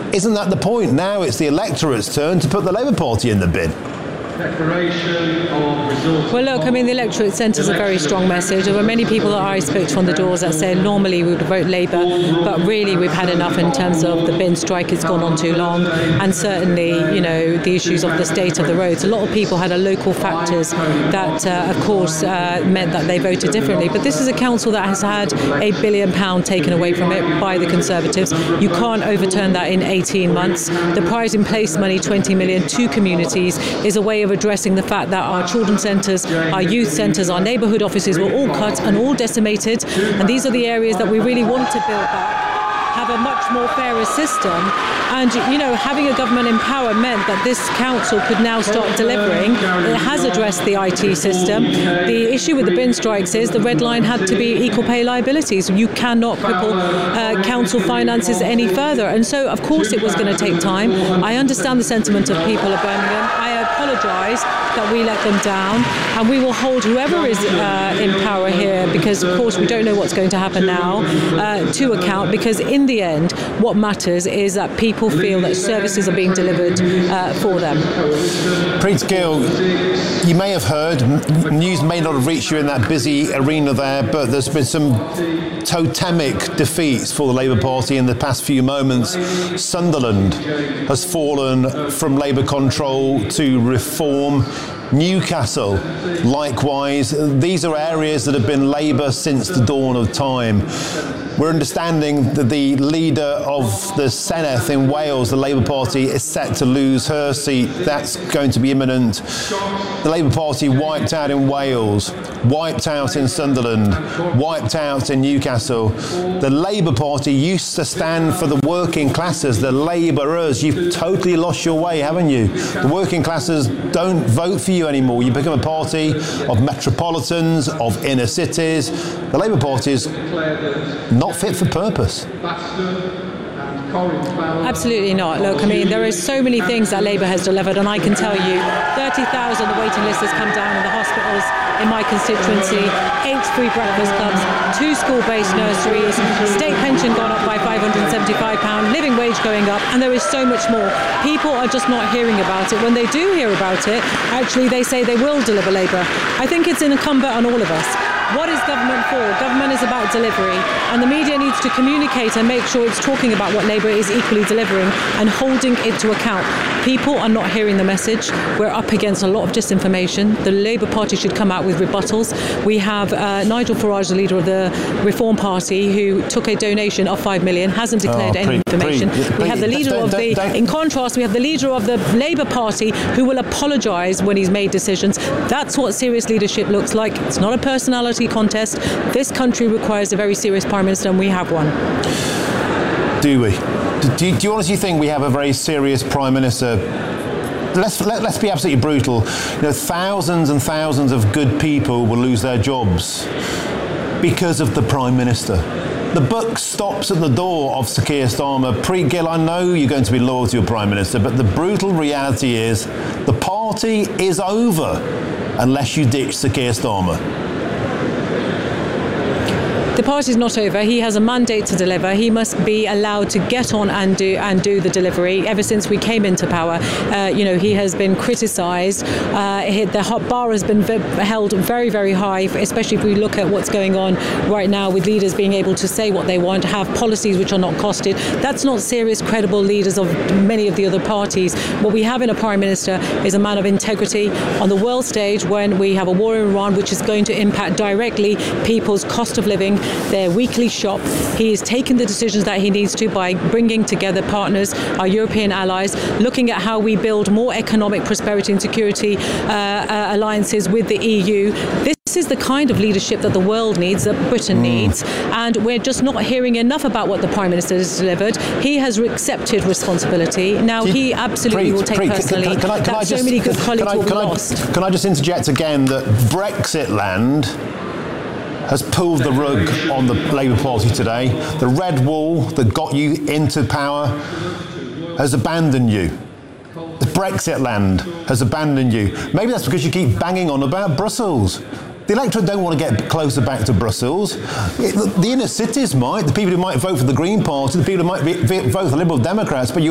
isn't that the point? Now it's the electorate's turn to put the Labour Party in the bin. Well, look, I mean, the electorate sent us a very strong message. There were many people that I spoke to on the doors that said normally we would vote Labour, but really we've had enough in terms of the bin strike. It's gone on too long, and certainly, you know, the issues of the state of the roads. A lot of people had local factors that, of course, meant that they voted differently. But this is a council that has had £1 billion taken away from it by the Conservatives. You can't overturn that in 18 months. The Pride in Place money, 20 million to communities, is a way of addressing the fact that our children's centres, our youth centres, our neighbourhood offices were all cut and all decimated, and these are the areas that we really want to build back, have a much more fairer system. And, you know, having a government in power meant that this council could now start delivering. It has addressed the IT system. The issue with the bin strikes is the red line had to be equal pay liabilities. You cannot cripple council finances any further. And so, of course, it was going to take time. I understand the sentiment of people of Birmingham. I apologise that we let them down, and we will hold whoever is in power here, because, of course, we don't know what's going to happen now, to account, because in the end, what matters is that people feel that services are being delivered for them. Preet Gill, you may have heard, news may not have reached you in that busy arena there, but there's been some totemic defeats for the Labour Party in the past few moments. Sunderland has fallen from Labour control to Reform. Newcastle, likewise. These are areas that have been Labour since the dawn of time. We're understanding that the leader of the Senedd in Wales, the Labour Party, is set to lose her seat. That's going to be imminent. The Labour Party wiped out in Wales, wiped out in Sunderland, wiped out in Newcastle. The Labour Party used to stand for the working classes, the labourers. You've totally lost your way, haven't you? The working classes don't vote for you anymore. You become a party of metropolitans, of inner cities. The Labour Party is not fit for purpose. Absolutely not. Look, I mean, there are so many things that Labour has delivered, and I can tell you 30,000, the waiting list has come down in the hospitals in my constituency, 8 free breakfast clubs, 2 school-based nurseries, state pension gone up by £575, living wage going up, and there is so much more. People are just not hearing about it. When they do hear about it, actually they say they will deliver Labour. I think it's incumbent on all of us. What is government for? Government is about delivery, and the media needs to communicate and make sure it's talking about what Labour is equally delivering and holding it to account. People are not hearing the message. We're up against a lot of disinformation. The Labour Party should come out with rebuttals. We have Nigel Farage, the leader of the Reform Party, who took a donation of 5 million, hasn't declared any information. We have the leader of the, in contrast, we have the leader of the Labour Party who will apologise when he's made decisions. That's what serious leadership looks like. It's not a personality contest. This country requires a very serious Prime Minister, and we have one. Do we? Do you honestly think we have a very serious Prime Minister? Let's be absolutely brutal. You know, thousands and thousands of good people will lose their jobs because of the Prime Minister. The buck stops at the door of Sir Keir Starmer. Preet Gill, I know you're going to be loyal to your Prime Minister, but the brutal reality is the party is over unless you ditch Sir Keir Starmer. The party's not over. He has a mandate to deliver. He must be allowed to get on and do the delivery. Ever since we came into power, he has been criticised. The bar has been held very, very high, especially if we look at what's going on right now with leaders being able to say what they want, have policies which are not costed. That's not serious, credible leaders of many of the other parties. What we have in a Prime Minister is a man of integrity on the world stage when we have a war in Iran, which is going to impact directly people's cost of living, their weekly shop. He is taking the decisions that he needs to by bringing together partners, our European allies, looking at how we build more economic prosperity and security alliances with the EU. This is the kind of leadership that the world needs, that Britain needs, and we're just not hearing enough about what the Prime Minister has delivered. He has accepted responsibility. Now he absolutely will take personally that so many good colleagues will be lost. Can I just interject again that Brexit land has pulled the rug on the Labour Party today. The red wall that got you into power has abandoned you. The Brexit land has abandoned you. Maybe that's because you keep banging on about Brussels. The electorate don't want to get closer back to Brussels. The inner cities might, the people who might vote for the Green Party, the people who might vote for Liberal Democrats, but